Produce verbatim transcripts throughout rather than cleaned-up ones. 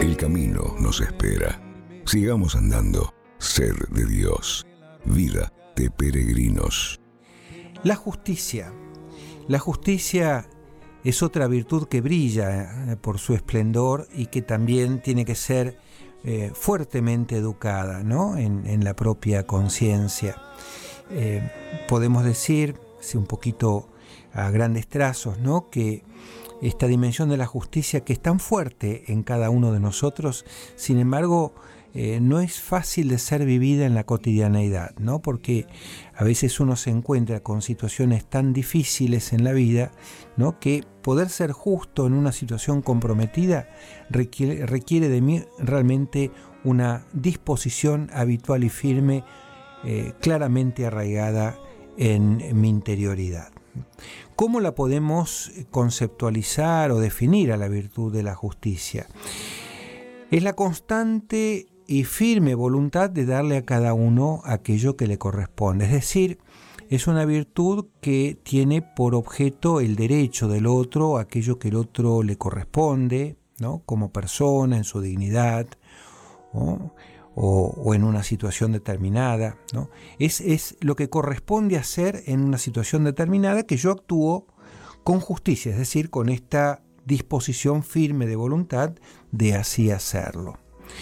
El camino nos espera. Sigamos andando. Ser de Dios. Vida de peregrinos. La justicia. La justicia es otra virtud que brilla por su esplendor y que también tiene que ser eh, fuertemente educada, ¿no? en, en la propia conciencia. Eh, podemos decir, sí, un poquito a grandes trazos, ¿no? que esta dimensión de la justicia, que es tan fuerte en cada uno de nosotros, sin embargo, eh, no es fácil de ser vivida en la cotidianeidad, ¿no? Porque a veces uno se encuentra con situaciones tan difíciles en la vida, ¿no? que poder ser justo en una situación comprometida requiere, requiere de mí realmente una disposición habitual y firme, eh, claramente arraigada en, en mi interioridad. ¿Cómo la podemos conceptualizar o definir a la virtud de la justicia? Es la constante y firme voluntad de darle a cada uno aquello que le corresponde. Es decir, es una virtud que tiene por objeto el derecho del otro, aquello que el otro le corresponde, ¿no? Como persona, en su dignidad, ¿no? O, o en una situación determinada, ¿no? Es, es lo que corresponde hacer en una situación determinada, que yo actúo con justicia, es decir, con esta disposición firme de voluntad de así hacerlo.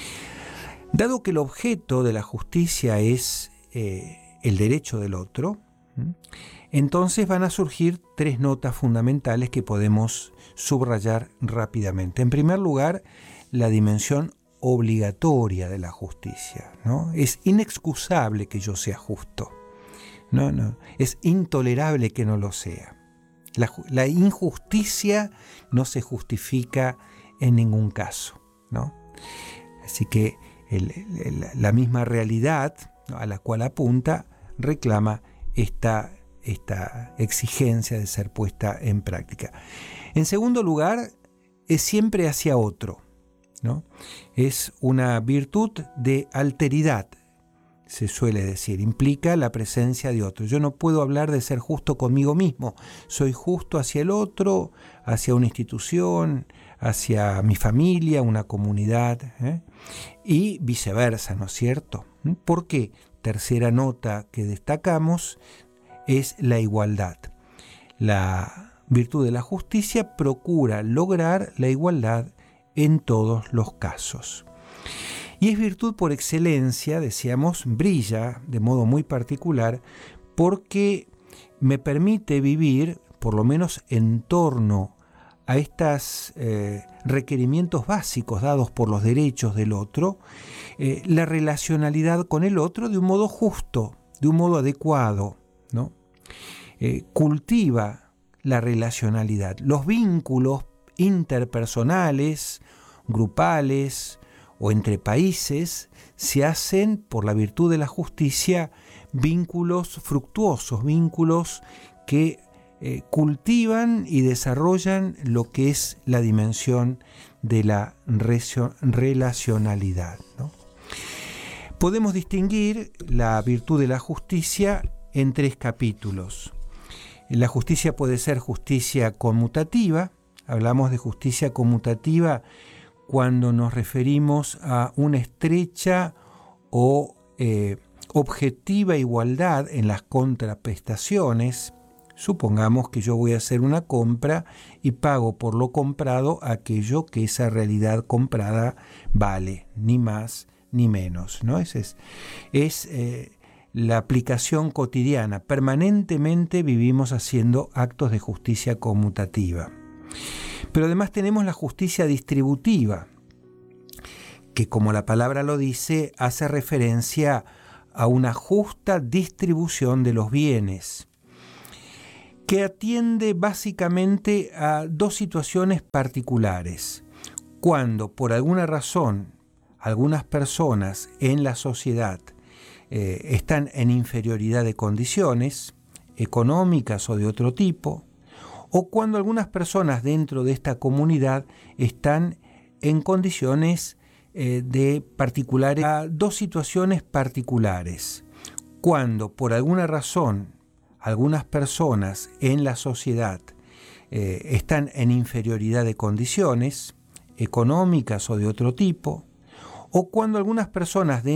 Dado que el objeto de la justicia es eh, el derecho del otro, ¿sí? Entonces van a surgir tres notas fundamentales que podemos subrayar rápidamente. En primer lugar, la dimensión obligatoria de la justicia, ¿no? Es inexcusable que yo sea justo, no, no, es intolerable que no lo sea. La, la injusticia no se justifica en ningún caso, ¿no? Así que el, el, la misma realidad, ¿no?, a la cual apunta reclama esta, esta exigencia de ser puesta en práctica. En segundo lugar, es siempre hacia otro, ¿no? Es una virtud de alteridad, se suele decir, implica la presencia de otro. Yo no puedo hablar de ser justo conmigo mismo, soy justo hacia el otro, hacia una institución, hacia mi familia, una comunidad, ¿eh? y viceversa, ¿no es cierto? ¿Por qué? Tercera nota que destacamos es la igualdad. La virtud de la justicia procura lograr la igualdad en todos los casos. Y es virtud por excelencia, decíamos, brilla de modo muy particular porque me permite vivir, por lo menos en torno a estos eh, requerimientos básicos dados por los derechos del otro, eh, la relacionalidad con el otro de un modo justo, de un modo adecuado, ¿no? Eh, cultiva la relacionalidad, los vínculos interpersonales, grupales o entre países se hacen por la virtud de la justicia vínculos fructuosos, vínculos que eh, cultivan y desarrollan lo que es la dimensión de la relacionalidad, ¿no? Podemos distinguir la virtud de la justicia en tres capítulos. La justicia puede ser justicia conmutativa. Hablamos de justicia conmutativa cuando nos referimos a una estrecha o eh, objetiva igualdad en las contraprestaciones. Supongamos que yo voy a hacer una compra y pago por lo comprado aquello que esa realidad comprada vale, ni más ni menos, ¿no? Es, es, es eh, la aplicación cotidiana. Permanentemente vivimos haciendo actos de justicia conmutativa. Pero además tenemos la justicia distributiva, que, como la palabra lo dice, hace referencia a una justa distribución de los bienes, que atiende básicamente a dos situaciones particulares. Cuando, por alguna razón, algunas personas en la sociedad eh, están en inferioridad de condiciones económicas o de otro tipo, o cuando algunas personas dentro de esta comunidad están en condiciones eh, de particulares, a dos situaciones particulares. Cuando por alguna razón algunas personas en la sociedad eh, están en inferioridad de condiciones económicas o de otro tipo, o cuando algunas personas de